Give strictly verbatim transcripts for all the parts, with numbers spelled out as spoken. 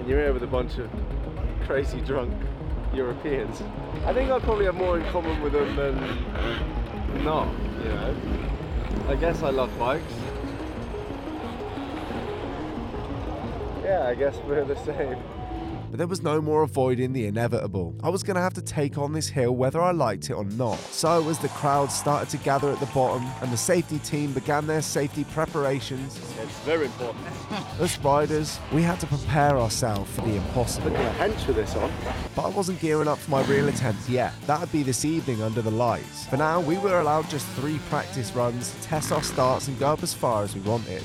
you're here with a bunch of crazy drunk Europeans. I think I probably have more in common with them than not, you know. I guess I love bikes. Yeah, I guess we're the same. But there was no more avoiding the inevitable. I was going to have to take on this hill whether I liked it or not. So as the crowd started to gather at the bottom and the safety team began their safety preparations, it's very important. Us riders, we had to prepare ourselves for the impossible. Look at a hench with this on. But I wasn't gearing up for my real attempt yet. That'd be this evening under the lights. For now, we were allowed just three practice runs, test our starts and go up as far as we wanted.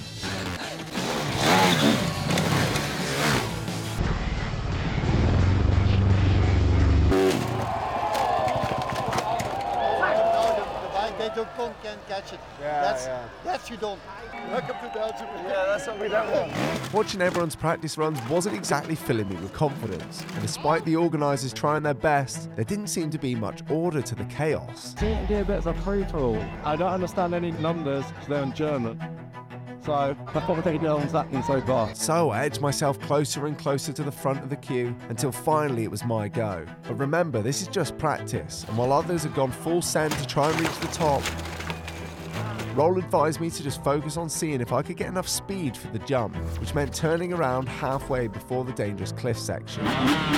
Don't can catch it. Yeah, that's yeah. that's you don't. Welcome to Belgium. Yeah, that's what we don't want. Watching everyone's practice runs wasn't exactly filling me with confidence, and despite the organisers trying their best, there didn't seem to be much order to the chaos. Seems to be a bit of a free-for-all. I don't understand any numbers because they're in German. So that's what they know what's happening so far. So I edged myself closer and closer to the front of the queue until finally it was my go. But remember, this is just practice, and while others had gone full send to try and reach the top, Roll advised me to just focus on seeing if I could get enough speed for the jump, which meant turning around halfway before the dangerous cliff section.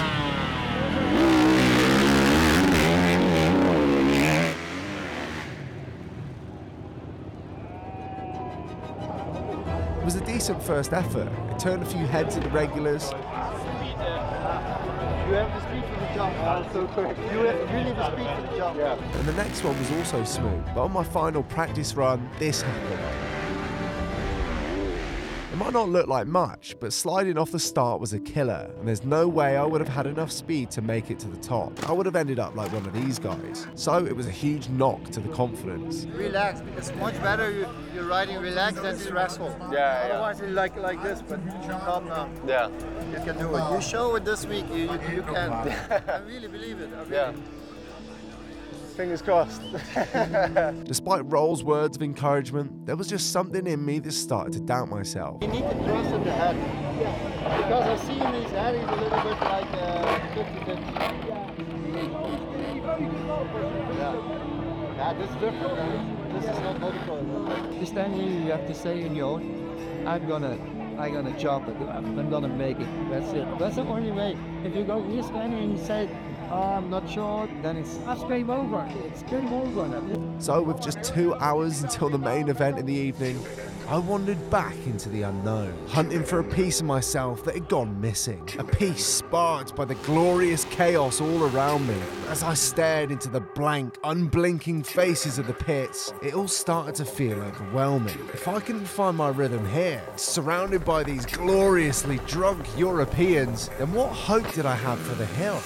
It was a decent first effort. It turned a few heads at the regulars. You have the speed for the jump. Oh, so quick. You have really the speed for the jump. Yeah. And the next one was also smooth, but on my final practice run, this happened. It might not look like much, but sliding off the start was a killer, and there's no way I would have had enough speed to make it to the top. I would have ended up like one of these guys. So it was a huge knock to the confidence. Relax. It's much better you, you're riding relaxed than stressful. Yeah, yeah. Otherwise you like like this, but calm down. Yeah. You can do it. You show it this week. You, you, you can. I really believe it. I really Yeah. Fingers crossed. Despite Roll's words of encouragement, there was just something in me that started to doubt myself. You need to trust in the head. Yeah. Because I see in his head he's a little bit like fifty fifty. Uh, yeah. Yeah, this is different. Man. This is not medical. This time you have to say in your own, I'm gonna, I'm gonna jump it. I'm gonna make it. That's it. That's the only way. If you go here standing and you say, oh, I'm not sure, then it's that's game over. It's game over. So with just two hours until the main event in the evening, I wandered back into the unknown, hunting for a piece of myself that had gone missing. A piece sparked by the glorious chaos all around me. As I stared into the blank, unblinking faces of the pits, it all started to feel overwhelming. If I couldn't find my rhythm here, surrounded by these gloriously drunk Europeans, then what hope did I have for the hill?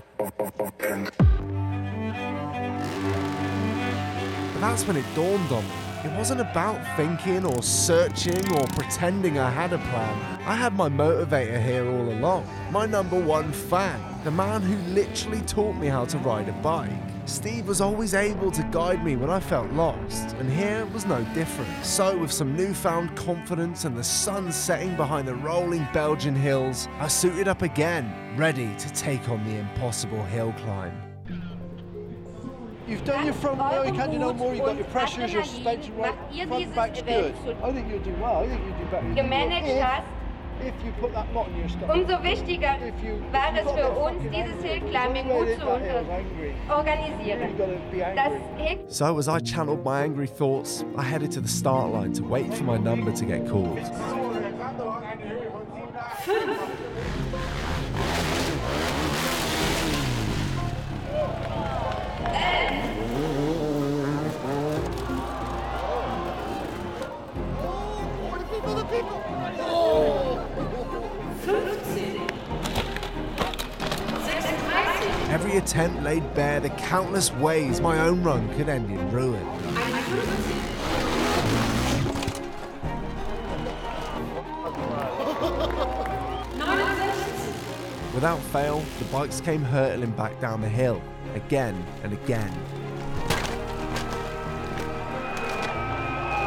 But that's when it dawned on me. It wasn't about thinking or searching or pretending I had a plan. I had my motivator here all along. My number one fan. The man who literally taught me how to ride a bike. Steve was always able to guide me when I felt lost, and here was no different. So with some newfound confidence and the sun setting behind the rolling Belgian hills, I suited up again, ready to take on the impossible hill climb. You've done your front now, you can't do no more, you've got your pressures, your suspension right, front back's good. I think you'll do well, I think you'll do better. Gemanagt hast, If you put that knot in your stomach. umso wichtiger war es für uns, dieses Hill-Climbing gut zu organisieren. Das Hill So as I channeled my angry thoughts, I headed to the start line to wait for my number to get called. Every attempt laid bare the countless ways my own run could end in ruin. Without fail, the bikes came hurtling back down the hill, again and again.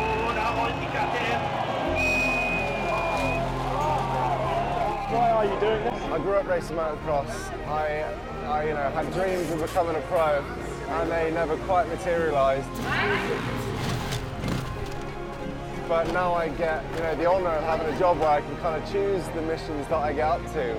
Why are you doing doing this? I grew up racing motocross. I, I, you know, had dreams of becoming a pro, and they never quite materialised. But now I get, you know, the honour of having a job where I can kind of choose the missions that I get up to.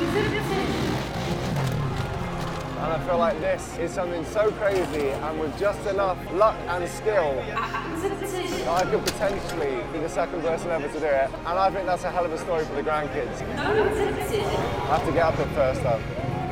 And I feel like this is something so crazy, and with just enough luck and skill, that I could potentially be the second person ever to do it. And I think that's a hell of a story for the grandkids. I have to get up at first though.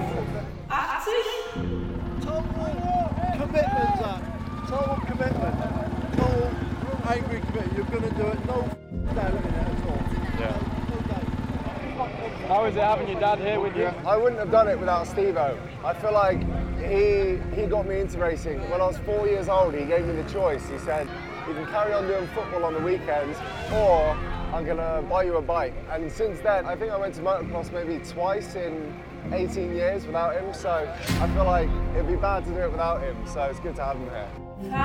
Total commitment, Zach. Total commitment. Total angry commitment. You're going to do it. No doubt in it at all. Yeah. How is it having your dad here with you? I wouldn't have done it without Steve-O. I feel like he, he got me into racing. When I was four years old, he gave me the choice. He said, you can carry on doing football on the weekends, or I'm gonna buy you a bike. And since then, I think I went to motocross maybe twice in eighteen years without him, so I feel like it'd be bad to do it without him, so it's good to have him here.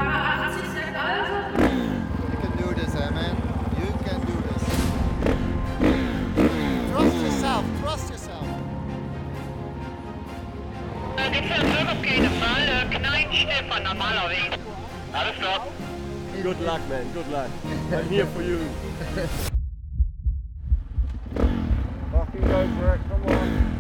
You can do this, eh, man? You can do this. Trust yourself, trust yourself. Det kan du op geen Fall, Knein Stefan normalerweise. Alles klar. Good luck, man, good luck. I'm here for you. Fucking go for it, come on.